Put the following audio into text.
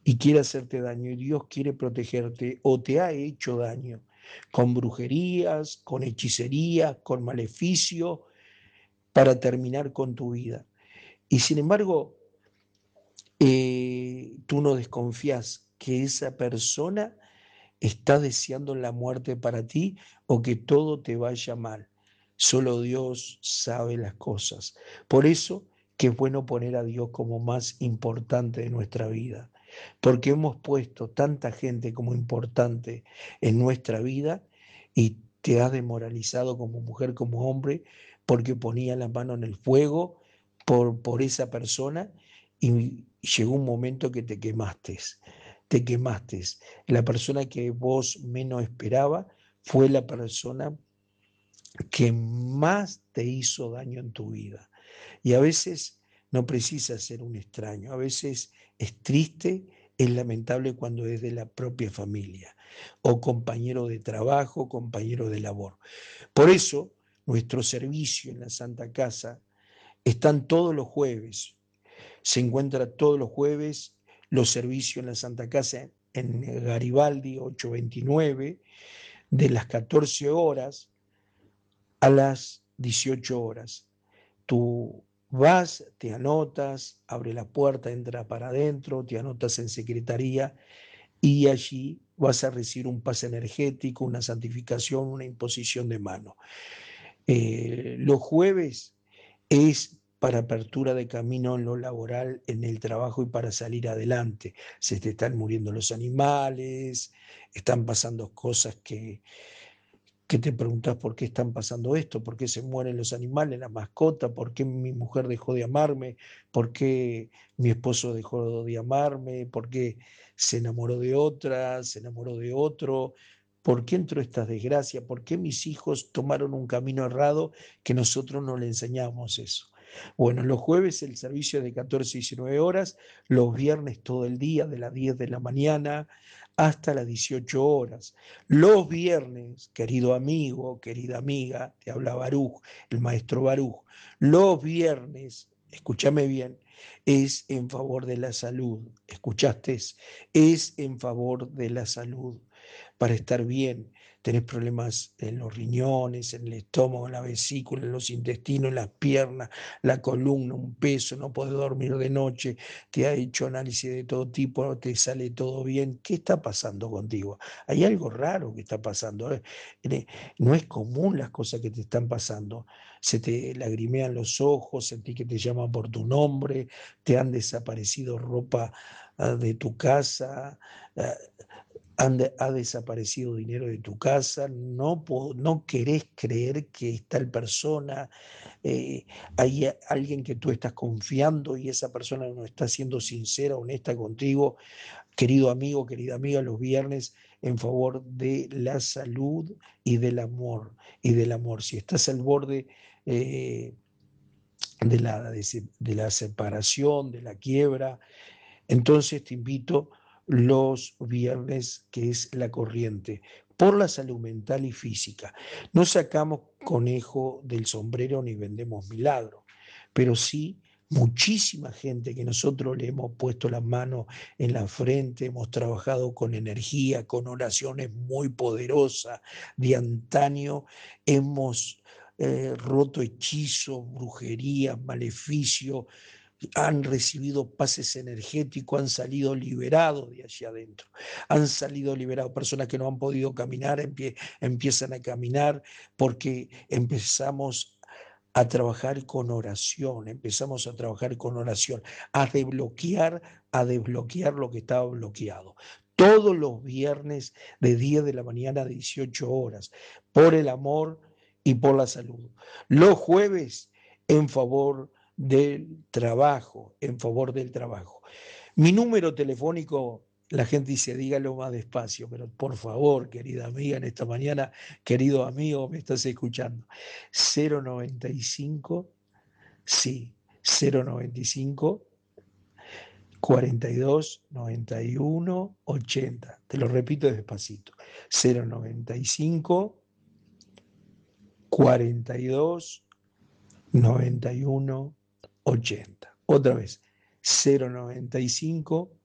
y quiere hacerte daño y Dios quiere protegerte o te ha hecho daño con brujerías, con hechicería, con maleficio para terminar con tu vida. Y sin embargo, tú no desconfías que esa persona está deseando la muerte para ti o que todo te vaya mal. Solo Dios sabe las cosas. Por eso que es bueno poner a Dios como más importante de nuestra vida, porque hemos puesto tanta gente como importante en nuestra vida y te has desmoralizado como mujer, como hombre, porque ponía la mano en el fuego por esa persona y llegó un momento que te quemaste. La persona que vos menos esperaba fue la persona que más te hizo daño en tu vida. Y a veces no precisa ser un extraño, a veces es triste, es lamentable cuando es de la propia familia o compañero de trabajo, compañero de labor. Por eso, nuestro servicio en la Santa Casa están todos los jueves, se encuentra todos los jueves los servicios en la Santa Casa en Garibaldi 829, de las 14 horas a las 18 horas. Tú vas, te anotas, abre la puerta, entra para adentro, te anotas en secretaría y allí vas a recibir un pase energético, una santificación, una imposición de mano. Los jueves es para apertura de camino en lo laboral, en el trabajo y para salir adelante. Se te están muriendo los animales, están pasando cosas que te preguntas por qué están pasando esto, por qué se mueren los animales, la mascota, por qué mi mujer dejó de amarme, por qué mi esposo dejó de amarme, por qué se enamoró de otra, se enamoró de otro, por qué entró esta desgracia, por qué mis hijos tomaron un camino errado que nosotros no le enseñamos eso. Bueno, los jueves el servicio es de 14 a 19 horas, los viernes todo el día, de las 10 de la mañana hasta las 18 horas. Los viernes, querido amigo, querida amiga, te habla Baruch, el maestro Baruch, los viernes, escúchame bien, es en favor de la salud. ¿Escuchaste? Es en favor de la salud para estar bien. Tenés problemas en los riñones, en el estómago, en la vesícula, en los intestinos, en las piernas, la columna, un peso, no podés dormir de noche, te ha hecho análisis de todo tipo, no te sale todo bien. ¿Qué está pasando contigo? Hay algo raro que está pasando. No es común las cosas que te están pasando. Se te lagrimean los ojos, sentís que te llaman por tu nombre, te han desaparecido ropa de tu casa, ah, ha desaparecido dinero de tu casa, no querés creer que es tal persona, hay alguien que tú estás confiando y esa persona no está siendo sincera, honesta contigo. Querido amigo, querida amiga, los viernes en favor de la salud y del amor, y del amor. Si estás al borde eh, de la separación, de la quiebra, entonces te invito los viernes, que es la corriente, por la salud mental y física. No sacamos conejo del sombrero ni vendemos milagro, pero sí muchísima gente que nosotros le hemos puesto las manos en la frente, hemos trabajado con energía, con oraciones muy poderosas de antaño, hemos roto hechizos, brujerías, maleficios, han recibido pases energéticos, han salido liberados de allá adentro, han salido liberados, personas que no han podido caminar, empiezan a caminar porque empezamos a trabajar con oración, empezamos a trabajar con oración, a desbloquear lo que estaba bloqueado. Todos los viernes de 10 de la mañana a 18 horas, por el amor y por la salud. Los jueves en favor del trabajo, en favor del trabajo. Mi número telefónico, la gente dice, dígalo más despacio, pero por favor, querida amiga, en esta mañana, querido amigo, me estás escuchando. 095, sí, 095 42 91 80. Te lo repito despacito. 095 42 91 80. Otra vez, 095